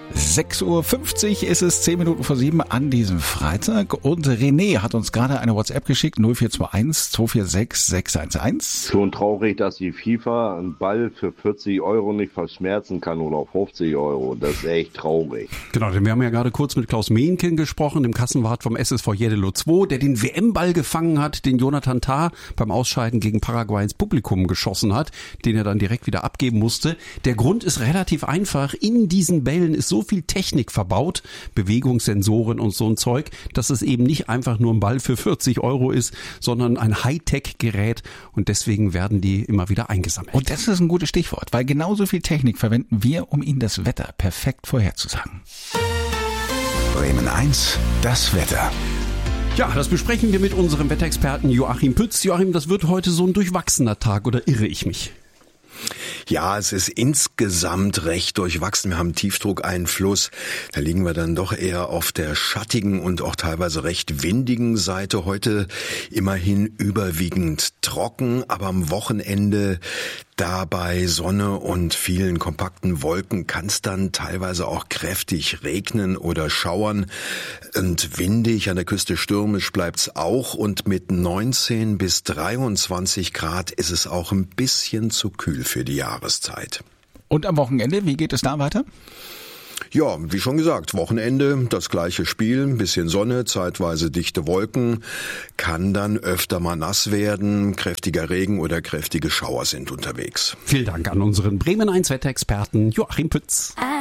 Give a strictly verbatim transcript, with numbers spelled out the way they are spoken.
sechs Uhr fünfzig ist es, zehn Minuten vor sieben an diesem Freitag. Und René hat uns gerade eine WhatsApp geschickt, null vier zwei eins zwei vier sechs sechs eins eins. Schon traurig, dass die FIFA einen Ball für vierzig Euro nicht verschmerzen kann oder fünfzig Euro. Das ist echt traurig. Genau, denn wir haben ja gerade kurz mit Klaus Mehnken gesprochen, dem Kassenwart vom S S V Jeddelo zwei, der den W M-Ball gefangen hat, den Jonathan Tah beim Ausscheiden gegen Paraguay ins Publikum geschossen hat, den er dann direkt wieder abgeben musste. Der Grund ist relativ einfach. In diesen Bällen ist so viel Technik verbaut, Bewegungssensoren und so ein Zeug, dass es eben nicht einfach nur ein Ball für vierzig Euro ist, sondern ein Hightech-Gerät, und deswegen werden die immer wieder eingesammelt. Und das ist ein gutes Stichwort, weil genauso viel Technik verwenden wir, um Ihnen das Wetter perfekt vorherzusagen. Bremen eins, das Wetter. Ja, das besprechen wir mit unserem Wetterexperten Joachim Pütz. Joachim, das wird heute so ein durchwachsener Tag, oder irre ich mich? Ja, es ist insgesamt recht durchwachsen. Wir haben Tiefdruckeinfluss. Da liegen wir dann doch eher auf der schattigen und auch teilweise recht windigen Seite. Heute immerhin überwiegend trocken, aber am Wochenende dabei Sonne und vielen kompakten Wolken kann es dann teilweise auch kräftig regnen oder schauern. Und windig, an der Küste stürmisch bleibt's auch. Und mit neunzehn bis dreiundzwanzig Grad ist es auch ein bisschen zu kühl für die Jahreszeit. Und am Wochenende, wie geht es da weiter? Ja, wie schon gesagt, Wochenende, das gleiche Spiel, ein bisschen Sonne, zeitweise dichte Wolken, kann dann öfter mal nass werden, kräftiger Regen oder kräftige Schauer sind unterwegs. Vielen Dank an unseren Bremen eins Wetterexperten Joachim Pütz.